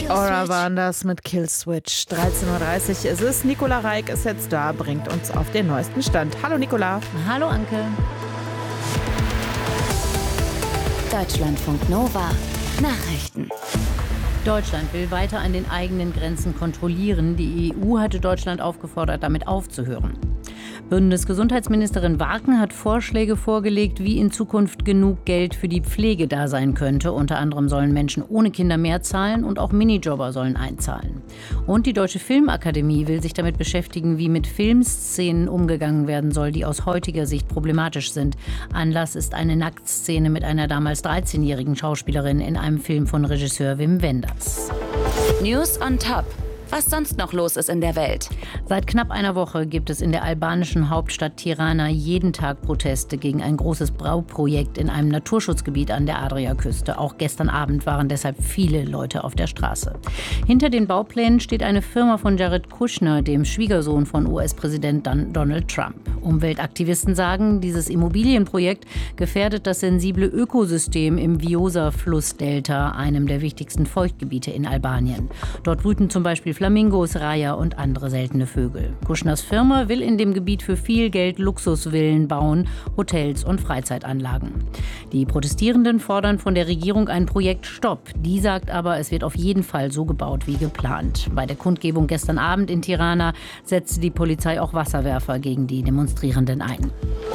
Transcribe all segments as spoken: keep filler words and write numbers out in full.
Aura waren das mit Killswitch. dreizehn Uhr dreißig ist es. Nicola Reik ist jetzt da, bringt uns auf den neuesten Stand. Hallo Nicola. Hallo Anke. Deutschlandfunk Nova. Nachrichten. Deutschland will weiter an den eigenen Grenzen kontrollieren. Die E U hatte Deutschland aufgefordert, damit aufzuhören. Bundesgesundheitsministerin Warken hat Vorschläge vorgelegt, wie in Zukunft genug Geld für die Pflege da sein könnte. Unter anderem sollen Menschen ohne Kinder mehr zahlen und auch Minijobber sollen einzahlen. Und die Deutsche Filmakademie will sich damit beschäftigen, wie mit Filmszenen umgegangen werden soll, die aus heutiger Sicht problematisch sind. Anlass ist eine Nacktszene mit einer damals dreizehnjährigen Schauspielerin in einem Film von Regisseur Wim Wenders. News on Top. Was sonst noch los ist in der Welt. Seit knapp einer Woche gibt es in der albanischen Hauptstadt Tirana jeden Tag Proteste gegen ein großes Bauprojekt in einem Naturschutzgebiet an der Adriaküste. Auch gestern Abend waren deshalb viele Leute auf der Straße. Hinter den Bauplänen steht eine Firma von Jared Kushner, dem Schwiegersohn von U S-Präsident Donald Trump. Umweltaktivisten sagen, dieses Immobilienprojekt gefährdet das sensible Ökosystem im Vjosa-Flussdelta, einem der wichtigsten Feuchtgebiete in Albanien. Dort brüten zum Beispiel Flamingos, Reiher und andere seltene Vögel. Kuschners Firma will in dem Gebiet für viel Geld Luxusvillen bauen, Hotels und Freizeitanlagen. Die Protestierenden fordern von der Regierung einen Projektstopp. Die sagt aber, es wird auf jeden Fall so gebaut wie geplant. Bei der Kundgebung gestern Abend in Tirana setzte die Polizei auch Wasserwerfer gegen die Demonstrierenden ein.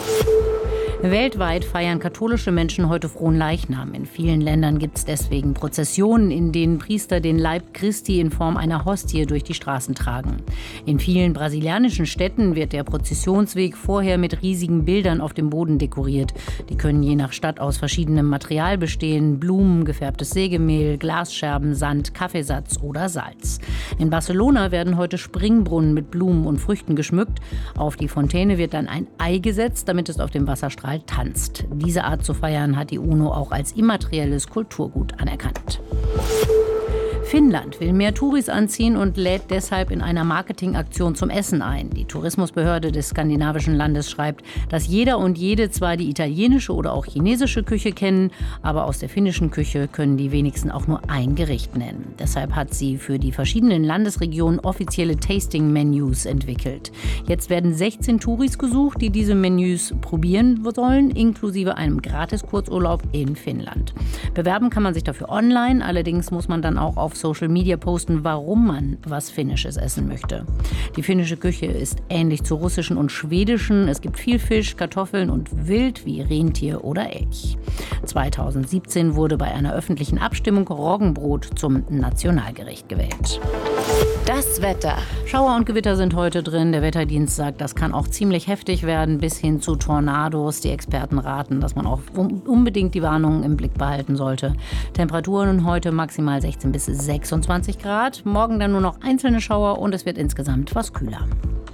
Weltweit feiern katholische Menschen heute Fronleichnam. In vielen Ländern gibt es deswegen Prozessionen, in denen Priester den Leib Christi in Form einer Hostie durch die Straßen tragen. In vielen brasilianischen Städten wird der Prozessionsweg vorher mit riesigen Bildern auf dem Boden dekoriert. Die können je nach Stadt aus verschiedenem Material bestehen: Blumen, gefärbtes Sägemehl, Glasscherben, Sand, Kaffeesatz oder Salz. In Barcelona werden heute Springbrunnen mit Blumen und Früchten geschmückt. Auf die Fontäne wird dann ein Ei gesetzt, damit es auf dem Wasserstrahl tanzt. Diese Art zu feiern hat die UNO auch als immaterielles Kulturgut anerkannt. Finnland will mehr Touris anziehen und lädt deshalb in einer Marketingaktion zum Essen ein. Die Tourismusbehörde des skandinavischen Landes schreibt, dass jeder und jede zwar die italienische oder auch chinesische Küche kennen, aber aus der finnischen Küche können die wenigsten auch nur ein Gericht nennen. Deshalb hat sie für die verschiedenen Landesregionen offizielle Tasting-Menüs entwickelt. Jetzt werden sechzehn Touris gesucht, die diese Menüs probieren sollen, inklusive einem Gratis-Kurzurlaub in Finnland. Bewerben kann man sich dafür online, allerdings muss man dann auch auf Social Media posten, warum man was Finnisches essen möchte. Die finnische Küche ist ähnlich zur russischen und schwedischen. Es gibt viel Fisch, Kartoffeln und Wild wie Rentier oder Elch. zweitausendsiebzehn wurde bei einer öffentlichen Abstimmung Roggenbrot zum Nationalgericht gewählt. Das Wetter. Schauer und Gewitter sind heute drin. Der Wetterdienst sagt, das kann auch ziemlich heftig werden, bis hin zu Tornados. Die Experten raten, dass man auch unbedingt die Warnungen im Blick behalten sollte. Temperaturen heute maximal sechzehn bis sechsundzwanzig Grad. Morgen dann nur noch einzelne Schauer und es wird insgesamt was kühler.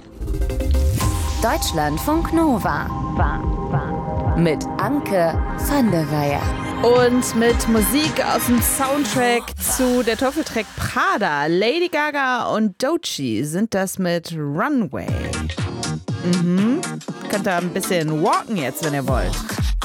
Deutschlandfunk Nova. Mit Anke van der Weyer. Und mit Musik aus dem Soundtrack zu Der Teufel trägt Prada. Lady Gaga und Doechii sind das mit Runway. Mhm. Könnt ihr ein bisschen walken jetzt, wenn ihr wollt.